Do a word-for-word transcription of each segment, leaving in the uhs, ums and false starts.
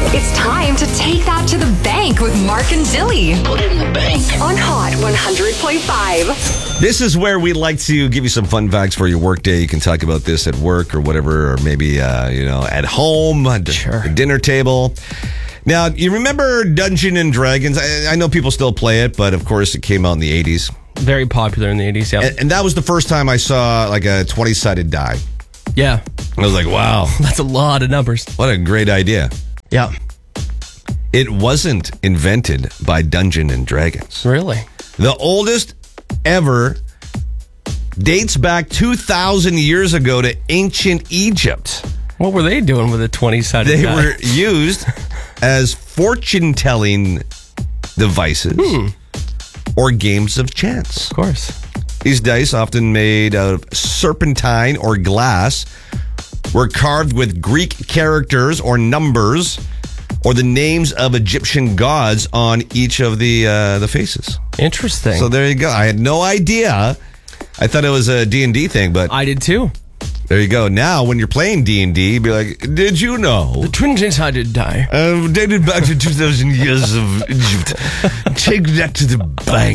It's time to take that to the bank with Mark and Dilly. Put it in the bank. On Hot one hundred point five. This is where we'd like to give you some fun facts for your workday. You can talk about this at work or whatever, or maybe, uh, you know, at home, at the Sure. dinner table. Now, you remember Dungeons and Dragons? I, I know people still play it, but of course it came out in the eighties. Very popular in the eighties, yeah. And, and that was the first time I saw like a twenty-sided die. Yeah. I was like, wow, That's a lot of numbers. what a great idea. Yeah. It wasn't invented by Dungeons and Dragons. Really? The oldest ever dates back two thousand years ago to ancient Egypt. What were they doing with a twenty-sided They die? were used as fortune-telling devices Hmm. or games of chance. Of course. These dice, often made out of serpentine or glass, were carved with Greek characters or numbers or the names of Egyptian gods on each of the uh, the faces. Interesting. So there you go. I had no idea. I thought it was a D and D thing, but I did too. there you go. Now, when you're playing D and D, be like, did you know? twenty-sided die. Uh, dated back to two thousand years of Egypt. Take that to the bank.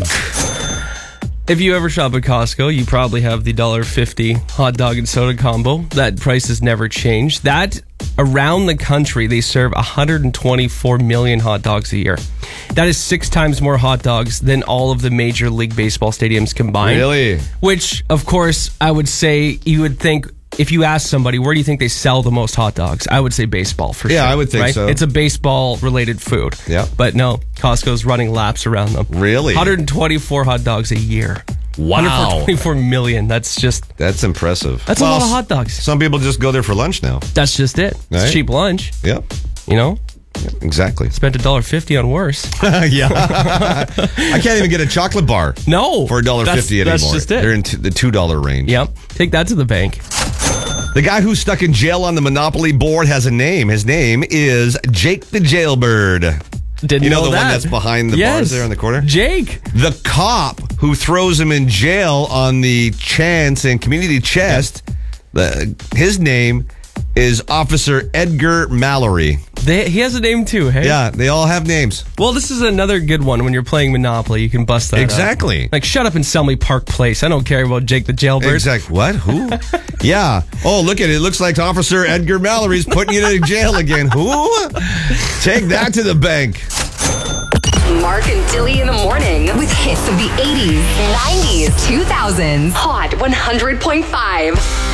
If you ever shop at Costco, you probably have the one dollar fifty hot dog and soda combo. That price has never changed. That, around the country, they serve one hundred twenty-four million hot dogs a year. That is six times more hot dogs than all of the Major League Baseball stadiums combined. Really? Which, of course, I would say you would think, if you ask somebody, where do you think they sell the most hot dogs? I would say baseball for Yeah, sure. I would think right? so. It's a baseball-related food. Yeah. But no, Costco's running laps around them. Really? one hundred twenty-four hot dogs a year. Wow. one hundred twenty-four million. That's just, That's impressive. that's a lot of hot dogs. Some people just go there for lunch now. That's just it. It's Right. cheap lunch, Yep. you know? Exactly. Spent one dollar fifty on worse. yeah. I can't even get a chocolate bar No. for one dollar fifty That's- anymore. That's just it. They're in t- the two dollar range. Yep. Take that to the bank. The guy who's stuck in jail on the Monopoly board has a name. His name is Jake the Jailbird. Didn't You know, know the that. one that's behind the Yes. bars there in the corner? Jake. The cop who throws him in jail on the chance and community chest, the, his name is Officer Edgar Mallory. They, he has a name too, hey? Yeah, they all have names. Well, this is another good one. When you're playing Monopoly, you can bust that out. Exactly. Like, shut up and sell me Park Place. I don't care about Jake the Jailbird. Exact. What? Who? Yeah. Oh, look at it. It looks like Officer Edgar Mallory's putting you in jail again. Who? Take that to the bank. Mark and Dilly in the morning with hits of the eighties, nineties, two thousands. Hot one hundred point five.